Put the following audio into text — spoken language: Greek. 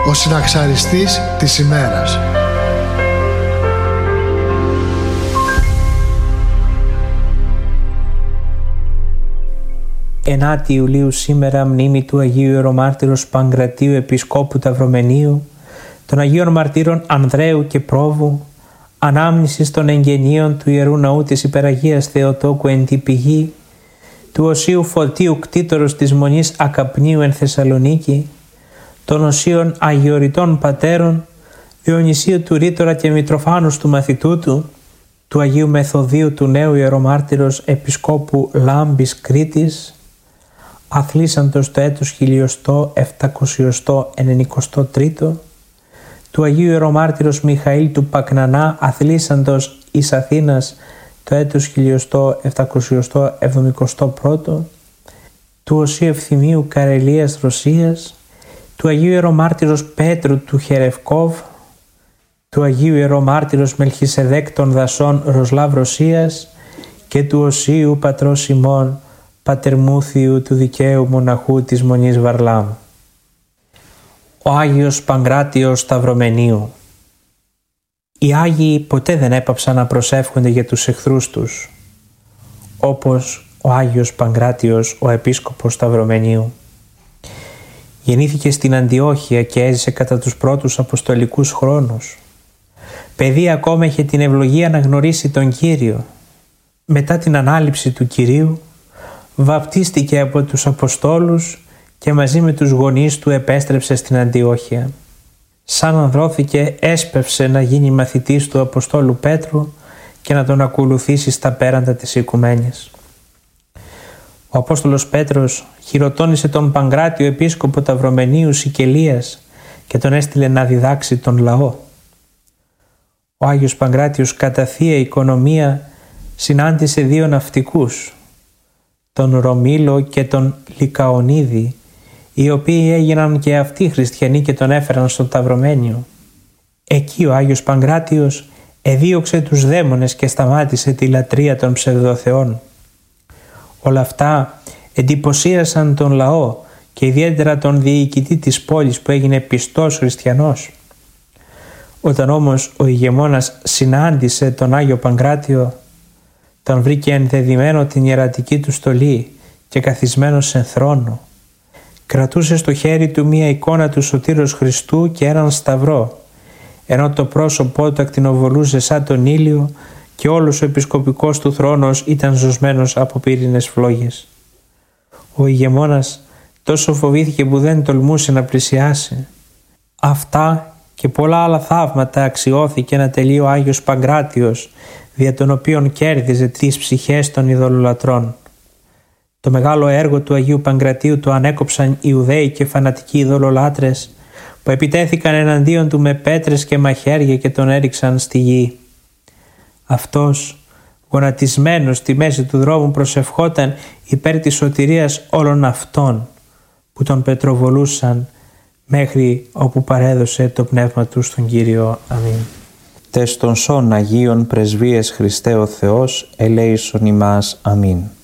ο συναξαριστής της ημέρας. 9 Ιουλίου σήμερα μνήμη του Αγίου Ιερομάρτυρος Παγκρατίου Επισκόπου Ταυρομενίου, των Αγίων Μαρτύρων Ανδρέου και Πρόβου, ανάμνησης των εγγενείων του Ιερού Ναού της Υπεραγίας Θεοτόκου εν τη Πηγή, του Οσίου Φωτίου Κτήτορος της Μονής Ακαπνίου εν Θεσσαλονίκη, των Οσίων Αγιοριτών Πατέρων Διονυσίου του Ρήτορα και Μητροφάνους του μαθητού του Αγίου Μεθοδίου του Νέου Ιερομάρτυρος Επισκόπου Λάμπης Κρήτης, αθλήσαντος το έτος 1793, του Αγίου Ιερομάρτυρος Μιχαήλ του Πακνανά, αθλήσαντος εις Αθήνας το έτος 1771, του Οσίου Ευθυμίου Καρελίας Ρωσίας, του Αγίου Ιερομάρτυρος Πέτρου του Χερευκόβ, του Αγίου Ιερομάρτυρος Μελχισεδέκ των Δασών Ροσλάβ Ρωσίας και του Οσίου Πατρός Σιμών Πατερμούθιου του Δικαίου Μοναχού της Μονής Βαρλάμ. Ο Άγιος Παγκράτιος Σταυρομενίου. Οι Άγιοι ποτέ δεν έπαψαν να προσεύχονται για τους εχθρούς τους, όπως ο Άγιος Παγκράτιος, ο Επίσκοπος Σταυρομενίου. Γεννήθηκε στην Αντιόχεια και έζησε κατά τους πρώτους αποστολικούς χρόνους. Παιδί ακόμα είχε την ευλογία να γνωρίσει τον Κύριο. Μετά την ανάληψη του Κυρίου, βαπτίστηκε από τους Αποστόλους και μαζί με τους γονείς του επέστρεψε στην Αντιόχεια. Σαν ανδρώθηκε, έσπευσε να γίνει μαθητής του Αποστόλου Πέτρου και να τον ακολουθήσει στα πέραντα της οικουμένης. Ο Απόστολος Πέτρος χειροτώνησε τον Παγκράτιο Επίσκοπο Ταυρομενίου Σικελίας και τον έστειλε να διδάξει τον λαό. Ο Άγιος Παγκράτιος κατά θεία οικονομία συνάντησε 2 ναυτικούς, τον Ρωμήλο και τον Λικαονίδη, οι οποίοι έγιναν και αυτοί χριστιανοί και τον έφεραν στο Ταυρομένιο. Εκεί ο Άγιος Παγκράτιος εδίωξε τους δαίμονες και σταμάτησε τη λατρεία των ψευδοθεών. Όλα αυτά εντυπωσίασαν τον λαό και ιδιαίτερα τον διοικητή της πόλης που έγινε πιστός χριστιανός. Όταν όμως ο ηγεμόνας συνάντησε τον Άγιο Παγκράτιο, τον βρήκε ενδεδειμένο την ιερατική του στολή και καθισμένο σε θρόνο. Κρατούσε στο χέρι του μία εικόνα του Σωτήρος Χριστού και έναν σταυρό, ενώ το πρόσωπό του ακτινοβολούσε σαν τον ήλιο και όλος ο επισκοπικός του θρόνος ήταν ζωσμένος από πύρινες φλόγες. Ο ηγεμόνας τόσο φοβήθηκε που δεν τολμούσε να πλησιάσει. Αυτά και πολλά άλλα θαύματα αξιώθηκε να τελεί ο Άγιος Παγκράτιος, δια των οποίων κέρδιζε τις ψυχές των ειδωλολατρών. Το μεγάλο έργο του Αγίου Παγκρατίου το ανέκοψαν Ιουδαίοι και φανατικοί ειδωλολάτρες που επιτέθηκαν εναντίον του με πέτρες και μαχαίρια και τον έριξαν στη γη. Αυτός, γονατισμένος στη μέση του δρόμου, προσευχόταν υπέρ της σωτηρίας όλων αυτών που τον πετροβολούσαν μέχρι όπου παρέδωσε το πνεύμα του στον Κύριο. Αμήν. Τες των σών Αγίων Πρεσβείες Χριστέ ο Θεός, ελέησον ημάς. Αμήν.